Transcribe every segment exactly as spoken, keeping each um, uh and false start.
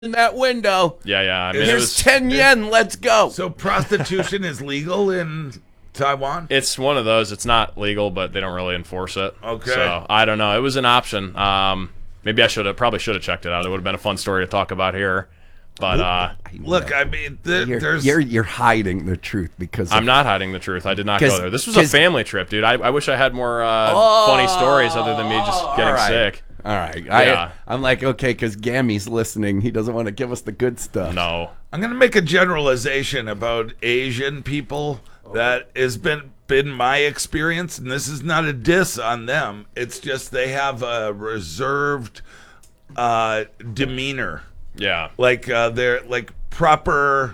in that window. Yeah, yeah. I mean, Here's it was, ten yen. Let's go. So prostitution is legal in Taiwan? It's one of those. It's not legal, but they don't really enforce it. Okay. So I don't know. It was an option. Um, maybe I should have probably should have checked it out. It would have been a fun story to talk about here. But uh, Look, I mean, th- You're, there's you're you're hiding the truth because I'm of, not hiding the truth. I did not go 'Cause- there. This was a 'cause- family trip, dude. I, I wish I had more uh, Oh, funny stories other than me just getting all right. sick. All right. Yeah. I, I'm like, okay, because Gammy's listening. He doesn't want to give us the good stuff. No. I'm going to make a generalization about Asian people that has been been my experience, and this is not a diss on them. It's just they have a reserved uh, demeanor. Yeah. Like uh, they're like proper,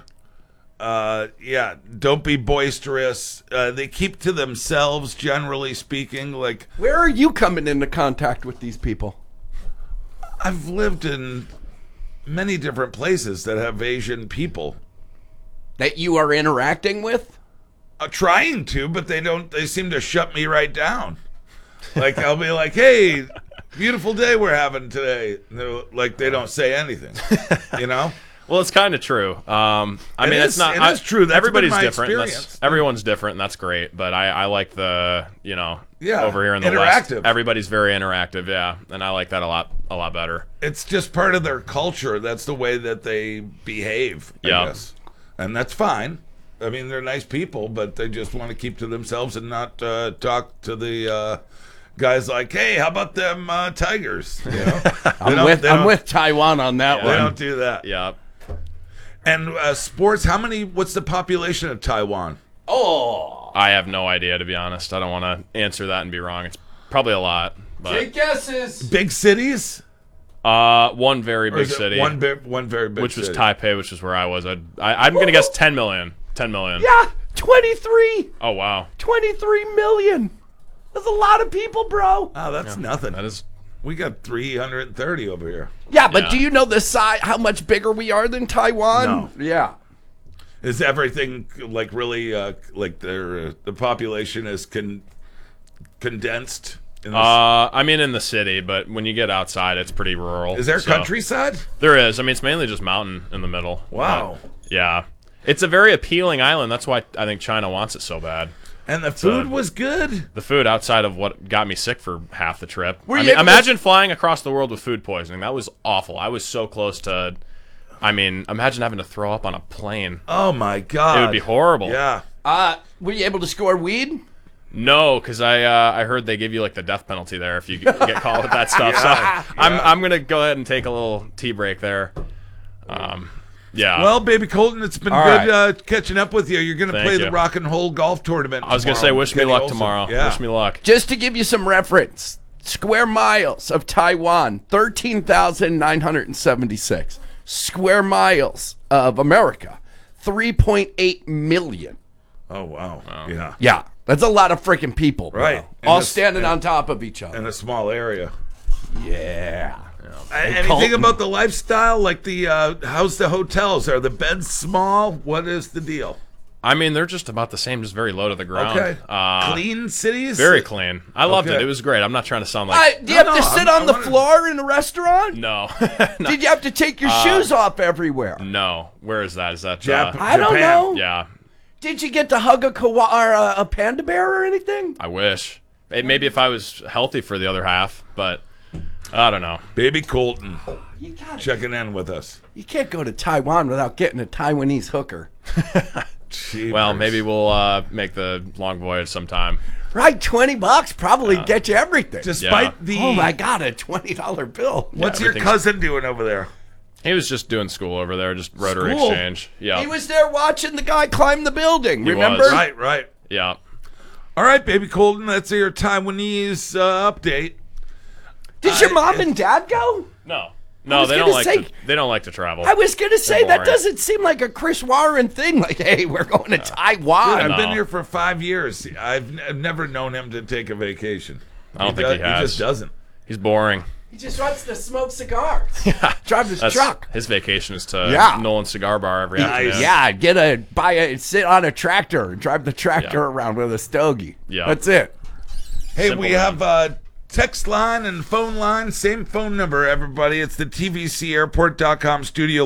uh, yeah, don't be boisterous. Uh, they keep to themselves, generally speaking. Like, Where are you coming into contact with these people? I've lived in many different places that have Asian people. That you are interacting with? Uh, trying to, but they don't. They seem to shut me right down. Like, I'll be like, "Hey, beautiful day we're having today." And they're like, they don't say anything. You know? Well, it's kind of true. Um, I It mean, is- it's not. it I- is true. That's been everybody's my different. and That's, experience. everyone's different, and that's great. But I, I like the, you know, Yeah, over here in the West, interactive. everybody's very interactive. Yeah, and I like that a lot, a lot better. It's just part of their culture. That's the way that they behave. I Yeah. guess. And that's fine. I mean, they're nice people, but they just want to keep to themselves and not uh, talk to the uh, guys like, "Hey, how about them uh, Tigers?" You know? They I'm don't- with they I'm don't- with Taiwan on that They one. don't do that. Yeah. And uh, sports. How many? What's the population of Taiwan? Oh, I have no idea, to be honest. I don't want to answer that and be wrong. It's probably a lot, but take guesses. Big cities? uh, one very Or big is it city, One big, one very big. which was city? Taipei, which is where I was. I'd, I, I'm gonna guess ten million. Ten million. Yeah, twenty-three. Oh wow, twenty-three million. That's a lot of people, bro. Oh, that's nothing. that is. We got three hundred thirty over here. Yeah, but Yeah. do you know the size? How much bigger we are than Taiwan? No. Yeah. Is everything like really uh, like their uh, the population is con- condensed? In this? Uh, I mean, in the city, but when you get outside, it's pretty rural. is there so- countryside? There is. I mean, it's mainly just mountain in the middle. Wow. But, yeah. It's a very appealing island. That's why I think China wants it so bad. And the food So- was good. The food outside of what got me sick for half the trip. Were I you mean, able to- imagine flying across the world with food poisoning. That was awful. I was so close to. I mean, imagine having to throw up on a plane. Oh my god, It would be horrible. Yeah. Uh, were you able to score weed? No, because I uh, I heard they give you like the death penalty there if you get get caught with that stuff. So I'm I'm gonna go ahead and take a little tea break there. Um, yeah. Well, baby Colton, it's been All good right. uh, catching up with you. You're going to Thank play you. the Rock and Roll Golf Tournament. I was gonna say, tomorrow wish with me Kenny luck Olson. tomorrow. Yeah. Wish me luck. Just to give you some reference, square miles of Taiwan, thirteen thousand nine hundred seventy-six. Square miles of America, three point eight million. Oh wow. Yeah. Yeah, that's a lot of freaking people, bro. Right. And All this- standing and- on top of each other. In a small area. Yeah. A- Anything Colton. about the lifestyle? Like the uh, how's the hotels? Are the beds small? What is the deal? I mean, they're just about the same, just very low to the ground. Okay. Uh, Clean cities? Very clean. I loved Okay. it. It was great. I'm not trying to sound like. I, do you No, have to no, sit I'm- on I the wanna- floor in a restaurant? No. no. Did you have to take your shoes off everywhere? No. Where is that? Is that? Jap- Uh, I don't Japan. know. yeah. Did you get to hug a koala or a, a panda bear or anything? I wish. It, maybe if I was healthy for the other half, but I don't know. Baby Colton You got checking in with us. You can't go to Taiwan without getting a Taiwanese hooker. Jeepers. Well, maybe we'll uh, make the long voyage sometime. Right, twenty bucks probably get you everything. Despite Yeah. the oh my god, a twenty dollar bill. what's Yeah, your everything's- cousin doing over there? He was just doing school over there, just Rotary School? Exchange. Yeah. He was there watching the guy climb the building. He Remember? was. Right, right. Yeah. All right, baby Colton, that's your Taiwanese uh, update. Did your I- mom and dad go? No. No, was they don't gonna like say- to. They don't like to travel. I was gonna say They're that boring. doesn't seem like a Chris Warren thing. Like, hey, we're going to Taiwan. I've No. been here for five years. I've, I've never known him to take a vacation. I don't think does- he has. He just doesn't. He's boring. He just wants to smoke cigars. Drive his That's, truck. His vacation is to Yeah. Nolan's Cigar Bar every Nice. afternoon. Yeah, get a buy a sit on a tractor and drive the tractor Yeah. around with a stogie. Yeah. That's it. Hey, Simple we man. have uh, text line and phone line, same phone number, everybody. It's the T V C airport dot com studio